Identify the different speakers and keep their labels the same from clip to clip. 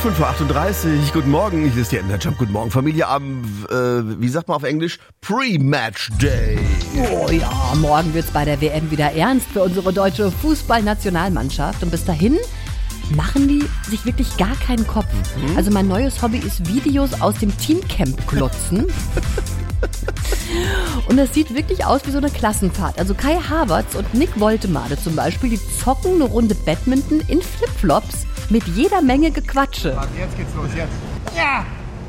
Speaker 1: 5:38 Uhr, guten Morgen, hier ist der Jump. Guten Morgen, Familie, am, wie sagt man auf Englisch, Pre-Match Day.
Speaker 2: Oh ja, morgen wird's bei der WM wieder ernst für unsere deutsche Fußballnationalmannschaft. Und bis dahin machen die sich wirklich gar keinen Kopf. Also mein neues Hobby ist Videos aus dem Teamcamp klotzen. Und das sieht wirklich aus wie so eine Klassenfahrt. Also Kai Havertz und Nick Woltemade zum Beispiel, die zocken eine Runde Badminton in Flipflops mit jeder Menge Gequatsche.
Speaker 3: Warte, jetzt geht's los, jetzt. Ja!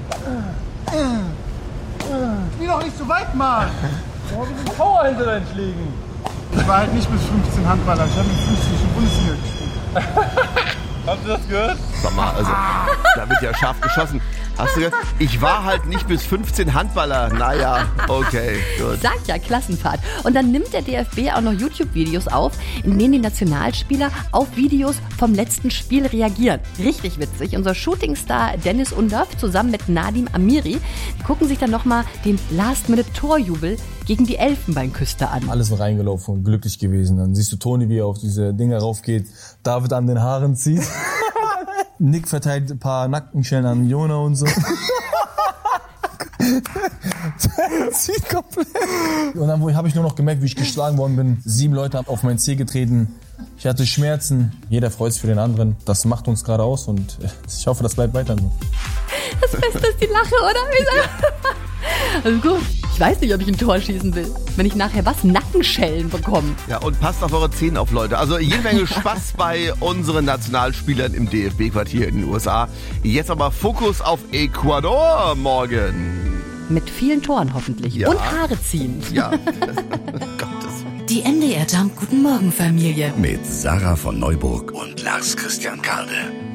Speaker 3: Spiel doch nicht so weit, Mann!
Speaker 4: Oh, wir sind Power hinter deinen Schlägen.
Speaker 3: Ich war halt nicht bis 15 Handballer, ich habe mit 50 in Bundesliga gespielt.
Speaker 4: Habt ihr das gehört?
Speaker 1: Sag mal, also, da wird ja scharf geschossen. Hast du gehört? Ich war halt nicht bis 15 Handballer. Naja, okay, gut.
Speaker 2: Sagt ja, Klassenfahrt. Und dann nimmt der DFB auch noch YouTube-Videos auf, in denen die Nationalspieler auf Videos vom letzten Spiel reagieren. Richtig witzig. Unser Shootingstar Dennis Undav zusammen mit Nadim Amiri, die gucken sich dann nochmal den Last-Minute-Torjubel gegen die Elfenbeinküste an.
Speaker 5: Alles so reingelaufen und glücklich gewesen. Dann siehst du Toni, wie er auf diese Dinger raufgeht, David an den Haaren zieht. Nick verteilt ein paar Nackenschellen an Jona und so. Zieht komplett. Und dann habe ich nur noch gemerkt, wie ich geschlagen worden bin. 7 Leute haben auf meinen Zeh getreten. Ich hatte Schmerzen. Jeder freut sich für den anderen. Das macht uns gerade aus und ich hoffe, das bleibt weiter so.
Speaker 2: Das Beste ist die Lache, oder? Also gut, ich weiß nicht, ob ich ein Tor schießen will, wenn ich nachher Nackenschellen bekomme.
Speaker 1: Ja, und passt auf eure Zähne auf, Leute. Also jede Menge Spaß bei unseren Nationalspielern im DFB-Quartier in den USA. Jetzt aber Fokus auf Ecuador morgen.
Speaker 2: Mit vielen Toren hoffentlich.
Speaker 1: Ja.
Speaker 2: Und Haare ziehen.
Speaker 1: Ja, Gottes.
Speaker 6: Die NDR Jump Guten Morgen Familie.
Speaker 7: Mit Sarah von Neuburg und Lars Christian Karde.